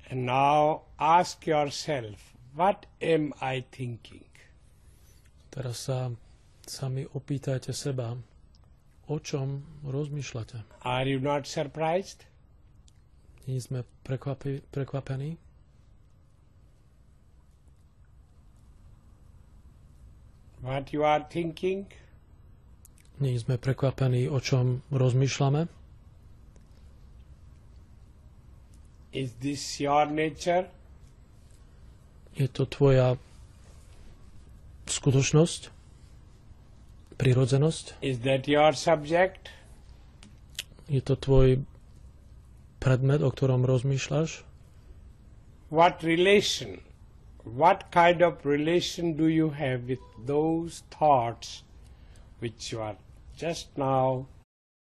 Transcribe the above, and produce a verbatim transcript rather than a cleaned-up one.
And now ask yourself, what am I thinking? Teraz sa sami opýtajte seba, o čom rozmýšľate. Are you not surprised? Nie sme prekvapi- prekvapení? What you are thinking? Nie sme prekvapení, o čom rozmýšľame? Is this your nature? Je to tvoja skutočnosť? Prirodzenosť? Is that your subject? Je to tvoj predmet, o ktorom rozmýšľaš? What relation, what kind of relation do you have with those thoughts which you are just now